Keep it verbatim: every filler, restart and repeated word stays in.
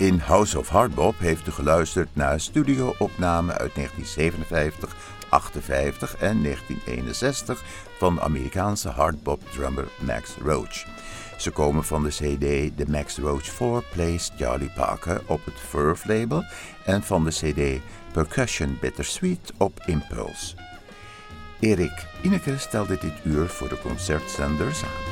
In House of Hardbop heeft u geluisterd naar studio-opnamen uit negentien zevenenvijftig, achtenvijftig en negentien eenenzestig van de Amerikaanse hardbop-drummer Max Roach. Ze komen van de cd The Max Roach four Plays Charlie Parker op het Verve label en van de cd Percussion Bittersweet op Impulse. Erik Ineke stelde dit uur voor de concertzender samen.